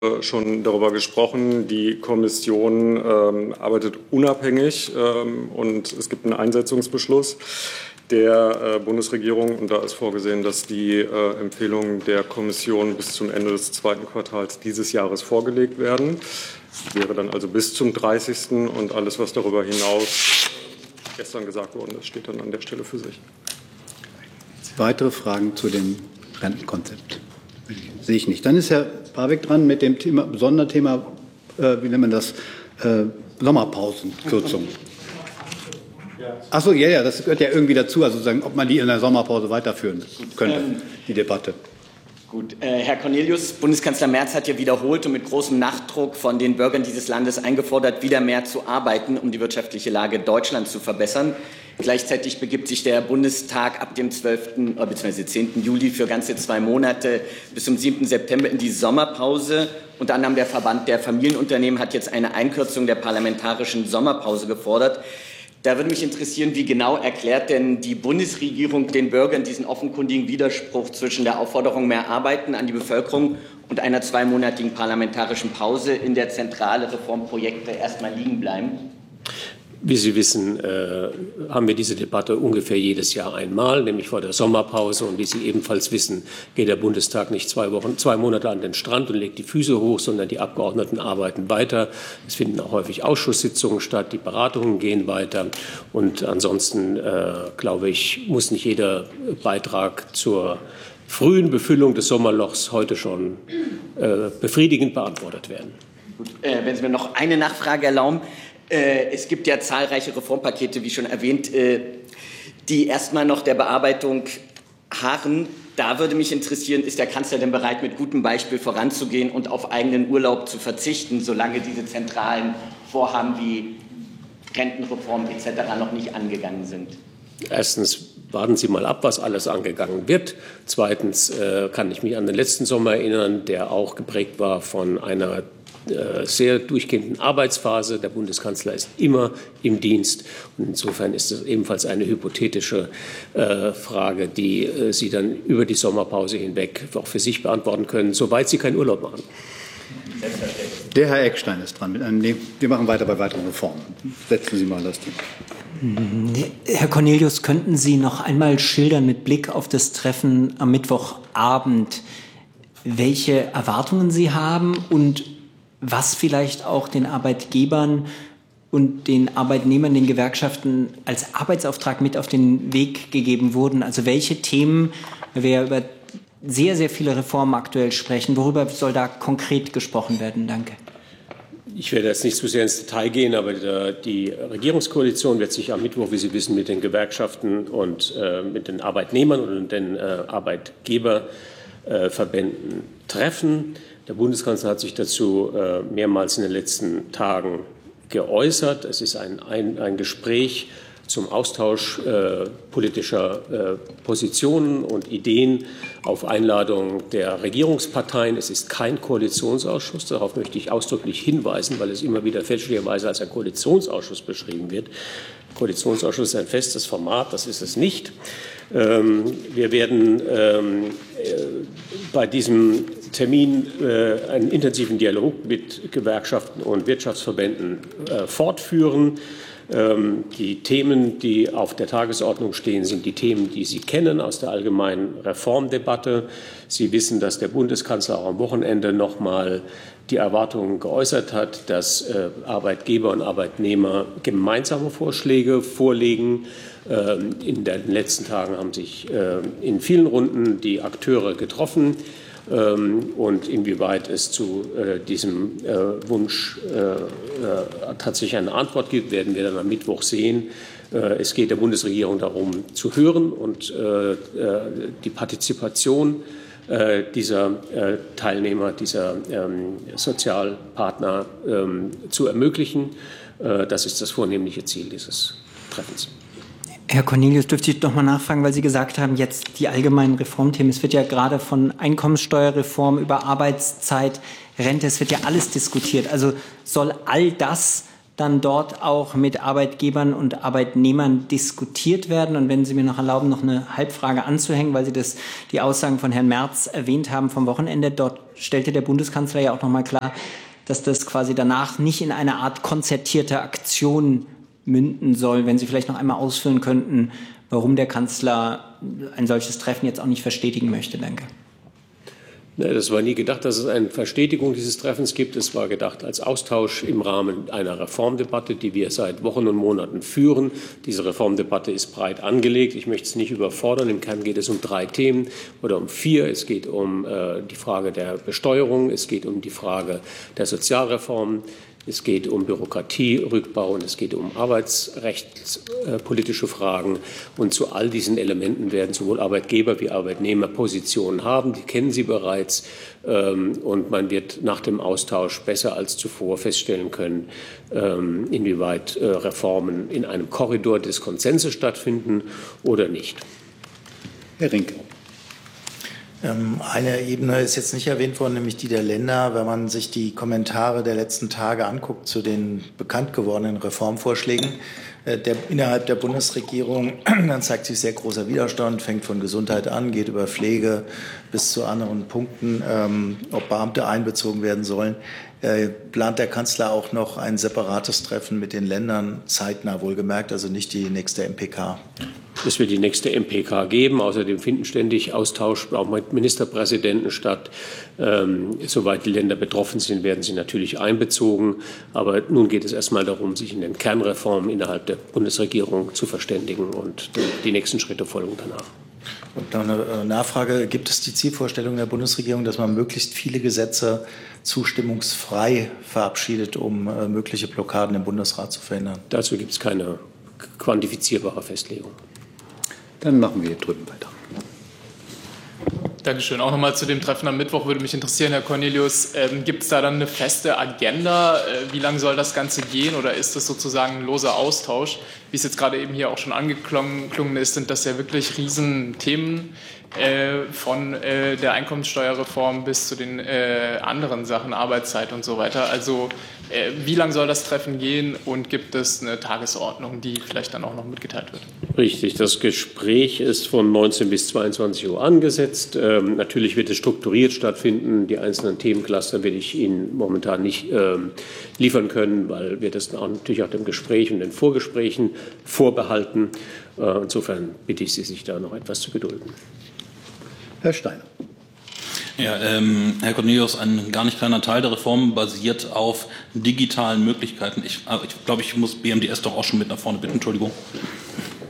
schon darüber gesprochen. Die Kommission arbeitet unabhängig und es gibt einen Einsetzungsbeschluss der Bundesregierung. Und da ist vorgesehen, dass die Empfehlungen der Kommission bis zum Ende des zweiten Quartals dieses Jahres vorgelegt werden. Das wäre dann also bis zum 30. Und alles, was darüber hinaus gestern gesagt worden ist, steht dann an der Stelle für sich. Weitere Fragen zu dem Rentenkonzept? Sehe ich nicht. Dann ist Herr Pawek dran mit dem Thema, Sonderthema, wie nennt man das, Sommerpausenkürzung. Ach so, ja, das gehört ja irgendwie dazu, also sagen, ob man die in der Sommerpause weiterführen könnte, die Debatte. Gut, Herr Cornelius, Bundeskanzler Merz hat ja wiederholt und mit großem Nachdruck von den Bürgern dieses Landes eingefordert, wieder mehr zu arbeiten, um die wirtschaftliche Lage Deutschlands zu verbessern. Gleichzeitig begibt sich der Bundestag ab dem 12. bzw. 10. Juli für ganze 2 Monate bis zum 7. September in die Sommerpause. Unter anderem der Verband der Familienunternehmen hat jetzt eine Einkürzung der parlamentarischen Sommerpause gefordert. Da würde mich interessieren, wie genau erklärt denn die Bundesregierung den Bürgern diesen offenkundigen Widerspruch zwischen der Aufforderung, mehr Arbeiten an die Bevölkerung und einer 2-monatigen parlamentarischen Pause, in der zentrale Reformprojekte erstmal liegen bleiben? Wie Sie wissen, haben wir diese Debatte ungefähr jedes Jahr einmal, nämlich vor der Sommerpause. Und wie Sie ebenfalls wissen, geht der Bundestag nicht 2 Monate an den Strand und legt die Füße hoch, sondern die Abgeordneten arbeiten weiter. Es finden auch häufig Ausschusssitzungen statt, die Beratungen gehen weiter. Und ansonsten, glaube ich, muss nicht jeder Beitrag zur frühen Befüllung des Sommerlochs heute schon befriedigend beantwortet werden. Gut, wenn Sie mir noch eine Nachfrage erlauben. Es gibt ja zahlreiche Reformpakete, wie schon erwähnt, die erstmal noch der Bearbeitung harren. Da würde mich interessieren, ist der Kanzler denn bereit, mit gutem Beispiel voranzugehen und auf eigenen Urlaub zu verzichten, solange diese zentralen Vorhaben wie Rentenreform etc. noch nicht angegangen sind? Erstens, warten Sie mal ab, was alles angegangen wird. Zweitens kann ich mich an den letzten Sommer erinnern, der auch geprägt war von einer sehr durchgehenden Arbeitsphase. Der Bundeskanzler ist immer im Dienst. Und insofern ist es ebenfalls eine hypothetische Frage, die Sie dann über die Sommerpause hinweg auch für sich beantworten können, soweit Sie keinen Urlaub machen. Der Herr Eckstein ist dran. Wir machen weiter bei weiteren Reformen. Setzen Sie mal das Thema. Herr Cornelius, könnten Sie noch einmal schildern mit Blick auf das Treffen am Mittwochabend, welche Erwartungen Sie haben und was vielleicht auch den Arbeitgebern und den Arbeitnehmern, den Gewerkschaften als Arbeitsauftrag mit auf den Weg gegeben wurden? Also welche Themen, weil wir ja über sehr, sehr viele Reformen aktuell sprechen, worüber soll da konkret gesprochen werden? Danke. Ich werde jetzt nicht zu sehr ins Detail gehen, aber die Regierungskoalition wird sich am Mittwoch, wie Sie wissen, mit den Gewerkschaften und mit den Arbeitnehmern und den Arbeitgeberverbänden treffen. Der Bundeskanzler hat sich dazu mehrmals in den letzten Tagen geäußert. Es ist ein Gespräch zum Austausch politischer Positionen und Ideen auf Einladung der Regierungsparteien. Es ist kein Koalitionsausschuss. Darauf möchte ich ausdrücklich hinweisen, weil es immer wieder fälschlicherweise als ein Koalitionsausschuss beschrieben wird. Koalitionsausschuss ist ein festes Format, das ist es nicht. Wir werden bei diesem Termin einen intensiven Dialog mit Gewerkschaften und Wirtschaftsverbänden fortführen. Die Themen, die auf der Tagesordnung stehen, sind die Themen, die Sie kennen aus der allgemeinen Reformdebatte. Sie wissen, dass der Bundeskanzler auch am Wochenende noch mal die Erwartungen geäußert hat, dass Arbeitgeber und Arbeitnehmer gemeinsame Vorschläge vorlegen. In den letzten Tagen haben sich in vielen Runden die Akteure getroffen. Und inwieweit es zu diesem Wunsch tatsächlich eine Antwort gibt, werden wir dann am Mittwoch sehen. Es geht der Bundesregierung darum, zu hören und die Partizipation dieser Teilnehmer, dieser Sozialpartner zu ermöglichen. Das ist das vornehmliche Ziel dieses Treffens. Herr Cornelius, dürfte ich noch mal nachfragen, weil Sie gesagt haben, jetzt die allgemeinen Reformthemen. Es wird ja gerade von Einkommenssteuerreform über Arbeitszeit, Rente, es wird ja alles diskutiert. Also soll all das dann dort auch mit Arbeitgebern und Arbeitnehmern diskutiert werden? Und wenn Sie mir noch erlauben, noch eine Halbfrage anzuhängen, weil Sie die Aussagen von Herrn Merz erwähnt haben vom Wochenende. Dort stellte der Bundeskanzler ja auch noch mal klar, dass das quasi danach nicht in eine Art konzertierte Aktion münden soll. Wenn Sie vielleicht noch einmal ausführen könnten, warum der Kanzler ein solches Treffen jetzt auch nicht verstetigen möchte. Danke. Das war nie gedacht, dass es eine Verstetigung dieses Treffens gibt. Es war gedacht als Austausch im Rahmen einer Reformdebatte, die wir seit Wochen und Monaten führen. Diese Reformdebatte ist breit angelegt. Ich möchte es nicht überfordern. Im Kern geht es um 3 Themen oder um 4. Es geht um die Frage der Besteuerung. Es geht um die Frage der Sozialreform. Es geht um Bürokratierückbau und es geht um arbeitsrechtspolitische Fragen. Und zu all diesen Elementen werden sowohl Arbeitgeber wie Arbeitnehmer Positionen haben. Die kennen Sie bereits. Und man wird nach dem Austausch besser als zuvor feststellen können, inwieweit Reformen in einem Korridor des Konsenses stattfinden oder nicht. Herr Rinke. Eine Ebene ist jetzt nicht erwähnt worden, nämlich die der Länder. Wenn man sich die Kommentare der letzten Tage anguckt zu den bekannt gewordenen Reformvorschlägen innerhalb der Bundesregierung, dann zeigt sich sehr großer Widerstand, fängt von Gesundheit an, geht über Pflege bis zu anderen Punkten, ob Beamte einbezogen werden sollen. Plant der Kanzler auch noch ein separates Treffen mit den Ländern, zeitnah wohlgemerkt, also nicht die nächste MPK? Es wird die nächste MPK geben. Außerdem finden ständig Austausch auch mit Ministerpräsidenten statt. Soweit die Länder betroffen sind, werden sie natürlich einbezogen. Aber nun geht es erst mal darum, sich in den Kernreformen innerhalb der Bundesregierung zu verständigen. Und die nächsten Schritte folgen danach. Und noch eine Nachfrage. Gibt es die Zielvorstellung der Bundesregierung, dass man möglichst viele Gesetze zustimmungsfrei verabschiedet, um mögliche Blockaden im Bundesrat zu verhindern? Dazu gibt es keine quantifizierbare Festlegung. Dann machen wir hier drüben weiter. Dankeschön. Auch nochmal zu dem Treffen am Mittwoch würde mich interessieren, Herr Cornelius, gibt es da dann eine feste Agenda? Wie lange soll das Ganze gehen oder ist das sozusagen ein loser Austausch? Wie es jetzt gerade eben hier auch schon angeklungen ist, sind das ja wirklich Riesenthemen von der Einkommenssteuerreform bis zu den anderen Sachen, Arbeitszeit und so weiter. Also wie lange soll das Treffen gehen und gibt es eine Tagesordnung, die vielleicht dann auch noch mitgeteilt wird? Richtig, das Gespräch ist von 19 bis 22 Uhr angesetzt. Natürlich wird es strukturiert stattfinden. Die einzelnen Themencluster werde ich Ihnen momentan nicht liefern können, weil wir das auch natürlich auch dem Gespräch und den Vorgesprächen vorbehalten. Insofern bitte ich Sie, sich da noch etwas zu gedulden. Herr Steiner. Ja, Herr Cornelius, ein gar nicht kleiner Teil der Reform basiert auf digitalen Möglichkeiten. Ich glaube, ich muss BMDS doch auch schon mit nach vorne bitten, Entschuldigung.